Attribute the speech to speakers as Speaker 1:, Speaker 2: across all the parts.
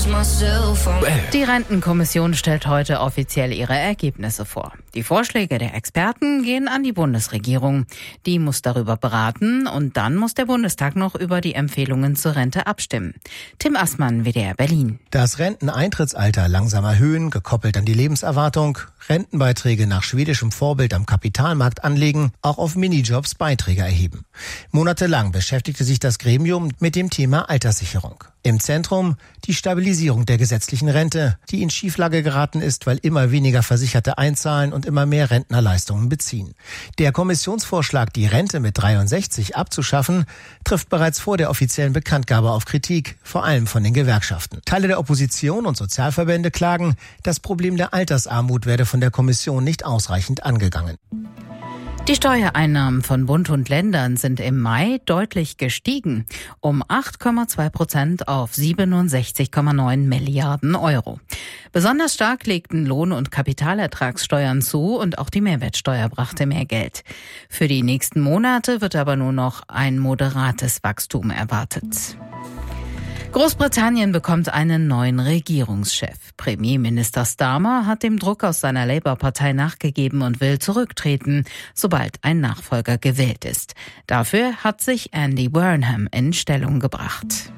Speaker 1: Die Rentenkommission stellt heute offiziell ihre Ergebnisse vor. Die Vorschläge der Experten gehen an die Bundesregierung. Die muss darüber beraten und dann muss der Bundestag noch über die Empfehlungen zur Rente abstimmen. Tim Assmann, WDR Berlin.
Speaker 2: Das Renteneintrittsalter langsam erhöhen, gekoppelt an die Lebenserwartung, Rentenbeiträge nach schwedischem Vorbild am Kapitalmarkt anlegen, auch auf Minijobs Beiträge erheben. Monatelang beschäftigte sich das Gremium mit dem Thema Alterssicherung. Im Zentrum die Stabilisierung der gesetzlichen Rente, die in Schieflage geraten ist, weil immer weniger Versicherte einzahlen und immer mehr Rentnerleistungen beziehen. Der Kommissionsvorschlag, die Rente mit 63 abzuschaffen, trifft bereits vor der offiziellen Bekanntgabe auf Kritik, vor allem von den Gewerkschaften. Teile der Opposition und Sozialverbände klagen, das Problem der Altersarmut werde von der Kommission nicht ausreichend angegangen.
Speaker 1: Die Steuereinnahmen von Bund und Ländern sind im Mai deutlich gestiegen, um 8,2% auf 67,9 Milliarden Euro. Besonders stark legten Lohn- und Kapitalertragssteuern zu und auch die Mehrwertsteuer brachte mehr Geld. Für die nächsten Monate wird aber nur noch ein moderates Wachstum erwartet. Großbritannien bekommt einen neuen Regierungschef. Premierminister Starmer hat dem Druck aus seiner Labour-Partei nachgegeben und will zurücktreten, sobald ein Nachfolger gewählt ist. Dafür hat sich Andy Burnham in Stellung gebracht.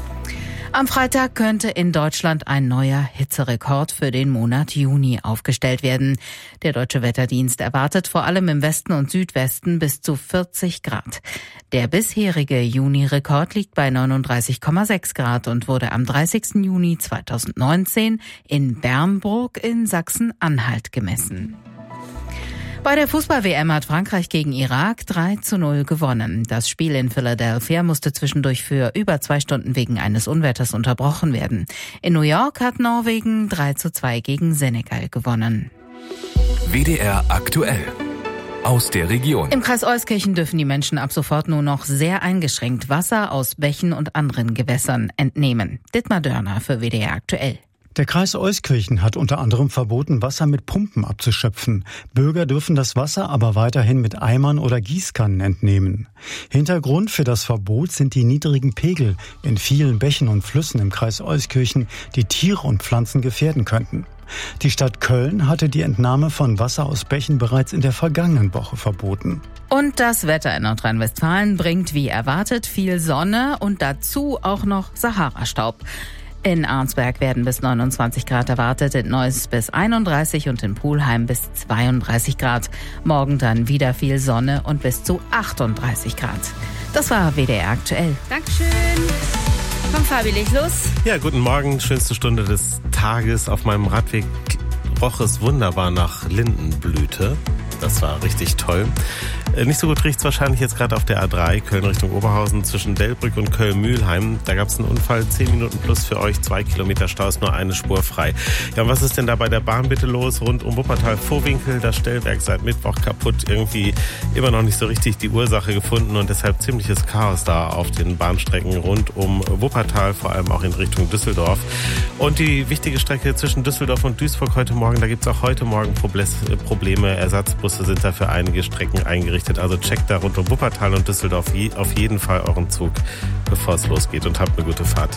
Speaker 1: Am Freitag könnte in Deutschland ein neuer Hitzerekord für den Monat Juni aufgestellt werden. Der Deutsche Wetterdienst erwartet vor allem im Westen und Südwesten bis zu 40 Grad. Der bisherige Juni-Rekord liegt bei 39,6 Grad und wurde am 30. Juni 2019 in Bernburg in Sachsen-Anhalt gemessen. Bei der Fußball-WM hat Frankreich gegen Irak 3:0 gewonnen. Das Spiel in Philadelphia musste zwischendurch für über 2 Stunden wegen eines Unwetters unterbrochen werden. In New York hat Norwegen 3:2 gegen Senegal gewonnen.
Speaker 3: WDR aktuell. Aus der Region.
Speaker 1: Im Kreis Euskirchen dürfen die Menschen ab sofort nur noch sehr eingeschränkt Wasser aus Bächen und anderen Gewässern entnehmen. Dietmar Dörner für WDR aktuell.
Speaker 4: Der Kreis Euskirchen hat unter anderem verboten, Wasser mit Pumpen abzuschöpfen. Bürger dürfen das Wasser aber weiterhin mit Eimern oder Gießkannen entnehmen. Hintergrund für das Verbot sind die niedrigen Pegel in vielen Bächen und Flüssen im Kreis Euskirchen, die Tiere und Pflanzen gefährden könnten. Die Stadt Köln hatte die Entnahme von Wasser aus Bächen bereits in der vergangenen Woche verboten.
Speaker 1: Und das Wetter in Nordrhein-Westfalen bringt wie erwartet viel Sonne und dazu auch noch Sahara-Staub. In Arnsberg werden bis 29 Grad erwartet, in Neuss bis 31 und in Pulheim bis 32 Grad. Morgen dann wieder viel Sonne und bis zu 38 Grad. Das war WDR aktuell.
Speaker 5: Dankeschön. Komm Fabi, leg los.
Speaker 6: Ja, guten Morgen, schönste Stunde des Tages. Auf meinem Radweg roch es wunderbar nach Lindenblüte. Das war richtig toll. Nicht so gut riecht es wahrscheinlich jetzt gerade auf der A3, Köln Richtung Oberhausen, zwischen Delbrück und Köln-Mühlheim. Da gab es einen Unfall, 10 Minuten plus für euch, 2 Kilometer Stau, ist nur eine Spur frei. Ja, und was ist denn da bei der Bahn bitte los? Rund um Wuppertal-Vorwinkel, das Stellwerk seit Mittwoch kaputt, irgendwie immer noch nicht so richtig die Ursache gefunden und deshalb ziemliches Chaos da auf den Bahnstrecken rund um Wuppertal, vor allem auch in Richtung Düsseldorf. Und die wichtige Strecke zwischen Düsseldorf und Duisburg heute Morgen, da gibt es auch heute Morgen Probleme. Ersatzbusse sind da für einige Strecken eingerichtet. Also checkt da rund um Wuppertal und Düsseldorf auf jeden Fall euren Zug, bevor es losgeht, und habt eine gute Fahrt.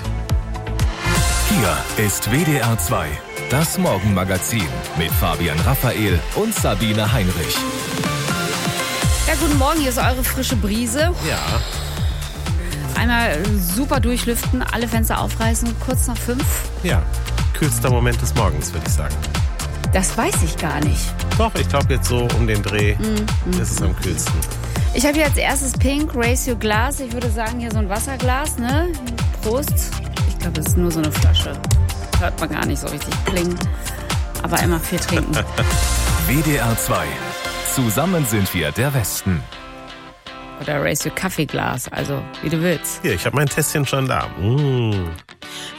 Speaker 3: Hier ist WDR 2, das Morgenmagazin mit Fabian Raphael und Sabine Heinrich.
Speaker 5: Ja, guten Morgen, hier ist eure frische Brise.
Speaker 6: Ja.
Speaker 5: Einmal super durchlüften, alle Fenster aufreißen, kurz nach 5.
Speaker 6: Ja, kühlster Moment des Morgens, würde ich sagen.
Speaker 5: Das weiß ich gar nicht.
Speaker 6: Doch, ich glaube jetzt so um den Dreh ist es am kühlsten.
Speaker 5: Ich habe hier als erstes Pink, Raise Your Glass. Ich würde sagen, hier so ein Wasserglas, ne? Prost. Ich glaube, das ist nur so eine Flasche. Hört man gar nicht so richtig klingen. Aber immer viel trinken.
Speaker 3: WDR 2. Zusammen sind wir der Westen.
Speaker 5: Oder Raise Your Kaffeeglas, also wie du willst.
Speaker 6: Hier, ich habe mein Tässchen schon da.